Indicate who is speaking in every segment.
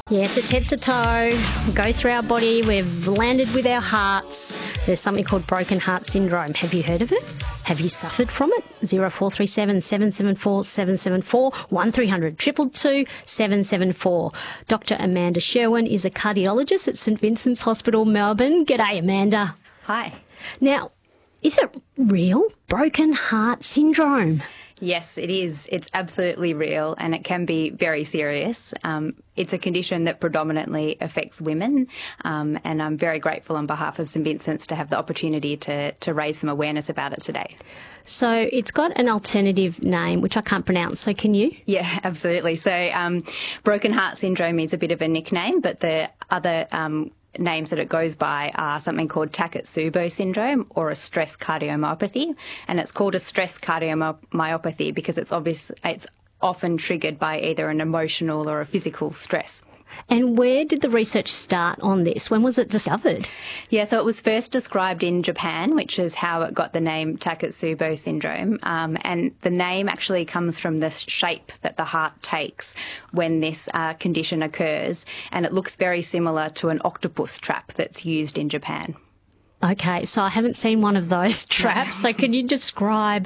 Speaker 1: Yes, it's head to toe. We go through our body. We've landed with our hearts. There's something called broken heart syndrome. Have you heard of it? Have you suffered from it? 0437 774 774 1300 222 774. Dr. Amanda Sherwin is a cardiologist at St Vincent's Hospital, Melbourne. G'day, Amanda.
Speaker 2: Hi.
Speaker 1: Now, is it real? Broken heart syndrome?
Speaker 2: Yes, it is. It's absolutely real and it can be very serious. It's a condition that predominantly affects women, and I'm very grateful on behalf of St Vincent's to have the opportunity to raise some awareness about it today.
Speaker 1: So it's got an alternative name, which I can't pronounce, so can you?
Speaker 2: Yeah, absolutely. So broken heart syndrome is a bit of a nickname, but the other names that it goes by are something called Takotsubo syndrome or a stress cardiomyopathy. And it's called a stress cardiomyopathy because it's often triggered by either an emotional or a physical stress.
Speaker 1: And where did the research start on this? When was it discovered?
Speaker 2: Yeah, so it was first described in Japan, which is how it got the name Takotsubo syndrome. And the name actually comes from the shape that the heart takes when this condition occurs. And it looks very similar to an octopus trap that's used in Japan.
Speaker 1: Okay, so I haven't seen one of those traps. So can you describe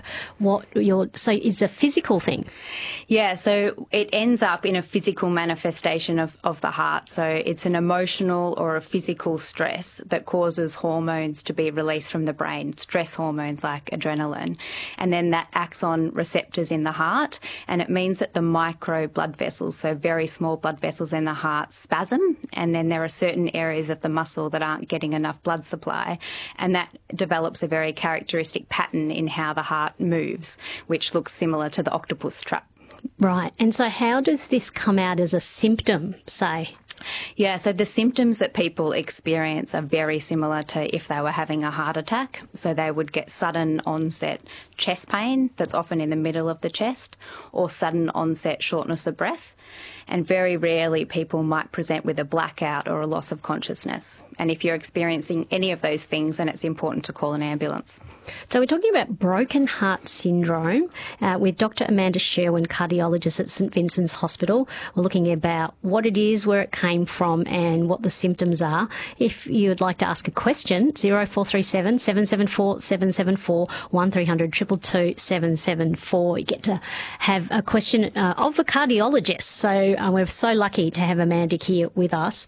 Speaker 1: so is a physical thing?
Speaker 2: Yeah, so it ends up in a physical manifestation of the heart. So it's an emotional or a physical stress that causes hormones to be released from the brain, stress hormones like adrenaline. And then that acts on receptors in the heart. And it means that the micro blood vessels, so very small blood vessels in the heart, spasm. And then there are certain areas of the muscle that aren't getting enough blood supply. And that develops a very characteristic pattern in how the heart moves, which looks similar to the octopus trap.
Speaker 1: Right. And so how does this come out as a symptom, say?
Speaker 2: Yeah, so the symptoms that people experience are very similar to if they were having a heart attack. So they would get sudden onset chest pain that's often in the middle of the chest, or sudden onset shortness of breath. And very rarely people might present with a blackout or a loss of consciousness. And if you're experiencing any of those things, then it's important to call an ambulance.
Speaker 1: So we're talking about broken heart syndrome with Dr. Amanda Sherwin, cardiologist at St Vincent's Hospital. We're looking about what it is, where it came from and what the symptoms are. If you'd like to ask a question, 0437 774 774 1300 222 774. You get to have a question of a cardiologist. So we're so lucky to have Amanda here with us.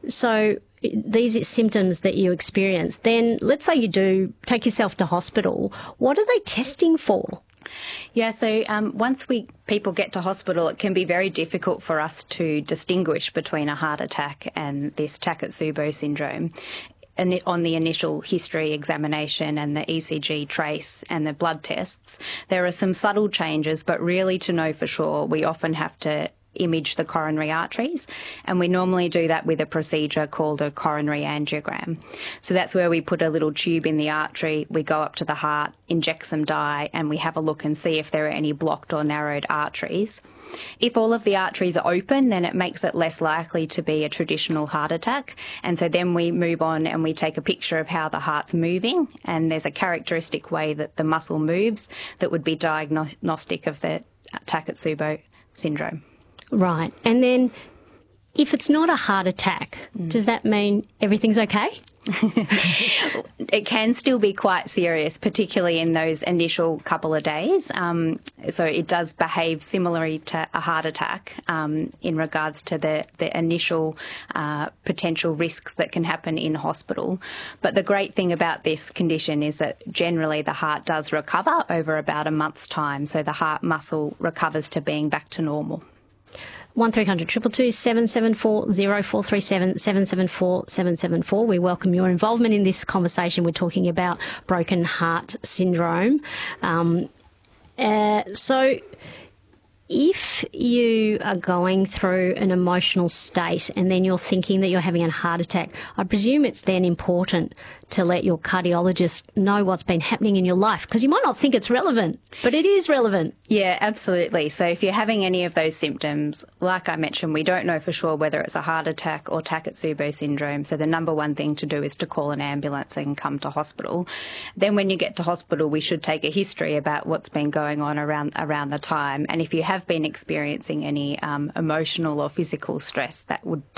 Speaker 1: So these are symptoms that you experience. Then let's say you do take yourself to hospital. What are they testing for?
Speaker 2: Yeah, so once people get to hospital, it can be very difficult for us to distinguish between a heart attack and this Takotsubo syndrome. And on the initial history examination and the ECG trace and the blood tests, there are some subtle changes, but really to know for sure, we often have to image the coronary arteries, and we normally do that with a procedure called a coronary angiogram. So that's where we put a little tube in the artery, we go up to the heart, inject some dye, and we have a look and see if there are any blocked or narrowed arteries. If all of the arteries are open, then it makes it less likely to be a traditional heart attack. And so then we move on and we take a picture of how the heart's moving, and there's a characteristic way that the muscle moves that would be diagnostic of the Takotsubo syndrome.
Speaker 1: Right. And then if it's not a heart attack, does that mean everything's okay?
Speaker 2: It can still be quite serious, particularly in those initial couple of days. So it does behave similarly to a heart attack in regards to the initial potential risks that can happen in hospital. But the great thing about this condition is that generally the heart does recover over about a month's time. So the heart muscle recovers to being back to normal.
Speaker 1: 1300 222 774 0437 774 774. We welcome your involvement in this conversation. We're talking about broken heart syndrome. So if you are going through an emotional state and then you're thinking that you're having a heart attack, I presume it's then important to let your cardiologist know what's been happening in your life, because you might not think it's relevant, but it is relevant.
Speaker 2: Yeah, absolutely. So if you're having any of those symptoms, like I mentioned, we don't know for sure whether it's a heart attack or Takotsubo syndrome. So the number one thing to do is to call an ambulance and come to hospital. Then when you get to hospital, we should take a history about what's been going on around the time. And if you have been experiencing any emotional or physical stress, that would